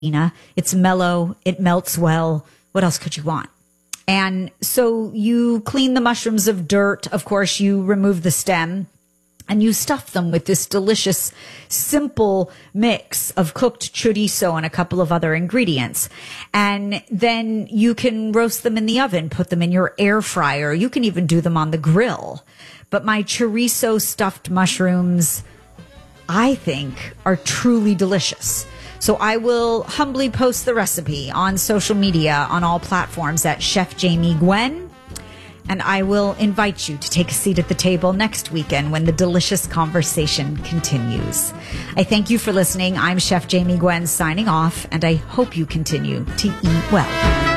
It's mellow. It melts well. What else could you want? And so you clean the mushrooms of dirt. Of course, you remove the stem and you stuff them with this delicious, simple mix of cooked chorizo and a couple of other ingredients. And then you can roast them in the oven, put them in your air fryer. You can even do them on the grill. But my chorizo stuffed mushrooms, I think, are truly delicious. So I will humbly post the recipe on social media on all platforms at Chef Jamie Gwen. And I will invite you to take a seat at the table next weekend when the delicious conversation continues. I thank you for listening. I'm Chef Jamie Gwen signing off, and I hope you continue to eat well.